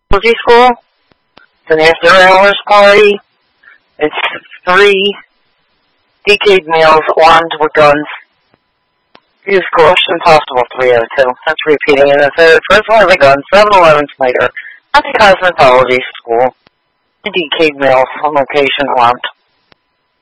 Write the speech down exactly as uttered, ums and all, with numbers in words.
Energy School. It's an after-hours party. It's three decayed males armed with guns. Use caution, possible three oh two. That's repeating in the third. First one with a gun, seven eleven Snyder. At the Cosmetology School. Decayed males on location armed.